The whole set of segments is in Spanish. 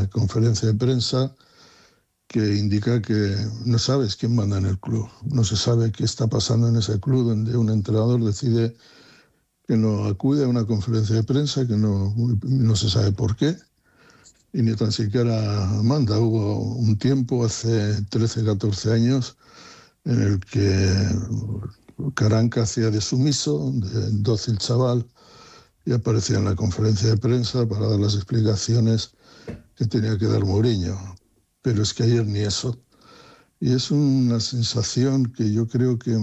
una conferencia de prensa que indica que no sabes quién manda en el club. No se sabe qué está pasando en ese club donde un entrenador decide que no acude a una conferencia de prensa, que no se sabe por qué, y ni tan siquiera manda. Hubo un tiempo, hace 13, 14 años, en el que Caranca hacía de sumiso, de dócil chaval, y aparecía en la conferencia de prensa para dar las explicaciones que tenía que dar Mourinho. Pero es que ayer ni eso. Y es una sensación que yo creo que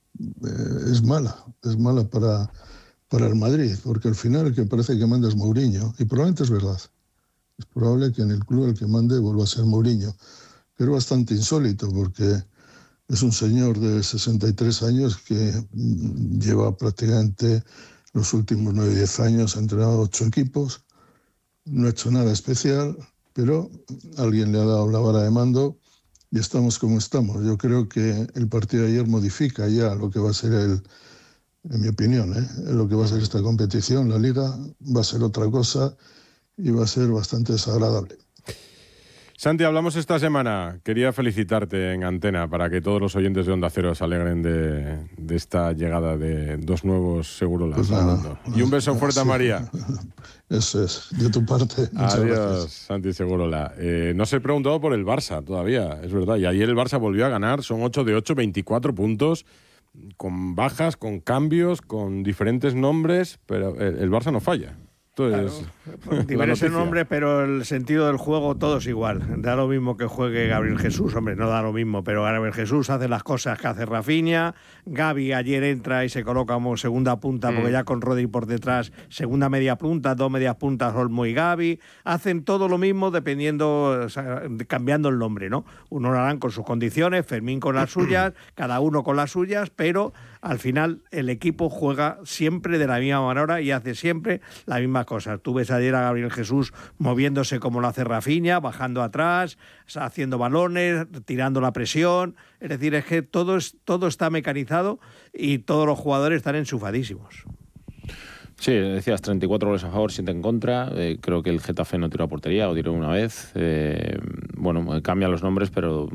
es mala para el Madrid, porque al final el que parece que manda es Mourinho, y probablemente es verdad. Es probable que en el club el que mande vuelva a ser Mourinho, pero bastante insólito, porque es un señor de 63 años que lleva prácticamente los últimos 9 o 10 años, ha entrenado 8 equipos, no ha hecho nada especial, pero alguien le ha dado la vara de mando y estamos como estamos. Yo creo que el partido de ayer modifica ya lo que va a ser en mi opinión, lo que va a ser esta competición. La Liga va a ser otra cosa y va a ser bastante desagradable. Santi, hablamos esta semana. Quería felicitarte en antena para que todos los oyentes de Onda Cero se alegren de esta llegada de 2 nuevos Segurola. Pues nada, y un beso fuerte a María. Eso es, de tu parte. Muchas Adiós, gracias. Santi Segurola. No se he preguntado por el Barça todavía, es verdad. Y ayer el Barça volvió a ganar, son 8 de 8, 24 puntos, con bajas, con cambios, con diferentes nombres, pero el Barça no falla. Entonces, claro, diferentes nombres, pero el sentido del juego todo es igual. Da lo mismo que juegue Gabriel Jesús, hombre, no da lo mismo, pero Gabriel Jesús hace las cosas que hace Rafinha. Gavi ayer entra y se coloca como segunda punta, porque ya con Rodri por detrás, segunda media punta, 2 medias puntas, Olmo y Gavi. Hacen todo lo mismo dependiendo, o sea, cambiando el nombre, ¿no? Uno lo harán con sus condiciones, Fermín con las suyas, cada uno con las suyas, pero al final el equipo juega siempre de la misma manera y hace siempre la misma cosa. Tú ves ayer a Gabriel Jesús moviéndose como lo hace Rafinha, bajando atrás, haciendo balones, tirando la presión. Es decir, es que todo está mecanizado y todos los jugadores están enchufadísimos. Sí, decías 34 goles a favor, 7 en contra. Creo que el Getafe no tiró a portería, o tiró una vez. Bueno, cambian los nombres, pero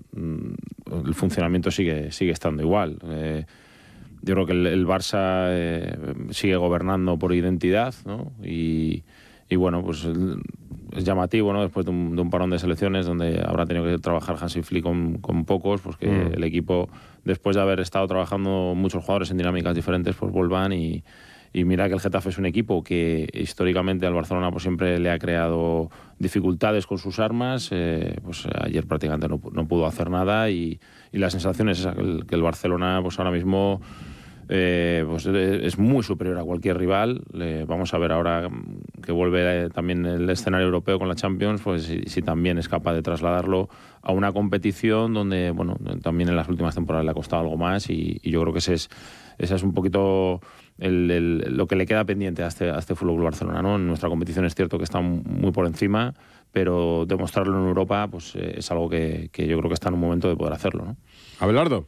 el funcionamiento sigue estando igual. Yo creo que el Barça sigue gobernando por identidad, ¿no? Y bueno, pues es llamativo, ¿no? Después de un parón de selecciones donde habrá tenido que trabajar Hansi Flick con pocos, pues que el equipo, después de haber estado trabajando muchos jugadores en dinámicas diferentes, pues vuelvan y mira que el Getafe es un equipo que históricamente al Barcelona pues siempre le ha creado dificultades con sus armas. Pues ayer prácticamente no pudo hacer nada y la sensación es esa, que el Barcelona pues ahora mismo pues es muy superior a cualquier rival. Vamos a ver ahora que vuelve también el escenario europeo con la Champions, pues si también es capaz de trasladarlo a una competición donde, bueno, también en las últimas temporadas le ha costado algo más y yo creo que ese es un poquito lo que le queda pendiente a este Fútbol Club Barcelona, ¿no? En nuestra competición es cierto que está muy por encima, pero demostrarlo en Europa pues es algo que yo creo que está en un momento de poder hacerlo, ¿no? Abelardo.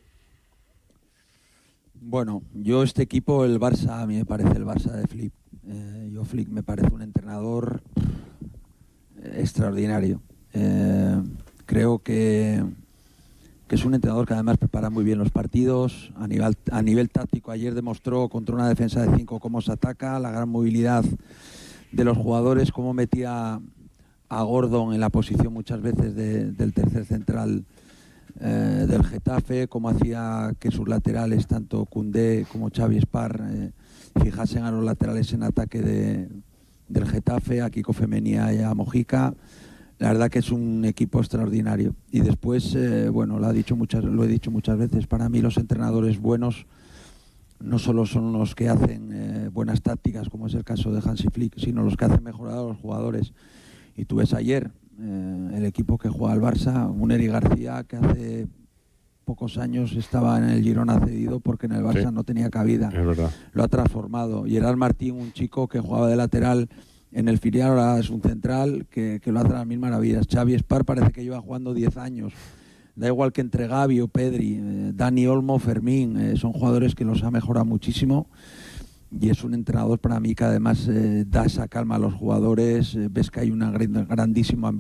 Bueno, yo este equipo, el Barça, a mí me parece el Barça de Flick. Flick me parece un entrenador extraordinario. Creo que es un entrenador que además prepara muy bien los partidos. A nivel táctico, ayer demostró contra una defensa de 5 cómo se ataca, la gran movilidad de los jugadores, cómo metía a Gordon en la posición muchas veces del tercer central del Getafe, cómo hacía que sus laterales, tanto Koundé como Xavi Espar, fijasen a los laterales en ataque del Getafe, a Kiko Femenía y a Mojica. La verdad que es un equipo extraordinario. Y después, bueno, lo he dicho muchas veces, para mí los entrenadores buenos no solo son los que hacen buenas tácticas, como es el caso de Hansi Flick, sino los que hacen mejorar a los jugadores. Y tú ves ayer el equipo que juega al Barça, un Eric García que hace pocos años estaba en el Girona cedido porque en el Barça no tenía cabida. Es verdad. Lo ha transformado. Gerard Martín, un chico que jugaba de lateral en el filial, ahora es un central que lo hace a las mil maravillas. Xavi Espar parece que lleva jugando 10 años. Da igual que entre Gavi o Pedri, Dani Olmo, Fermín, son jugadores que los ha mejorado muchísimo. Y es un entrenador para mí que además da esa calma a los jugadores, ves que hay una grandísima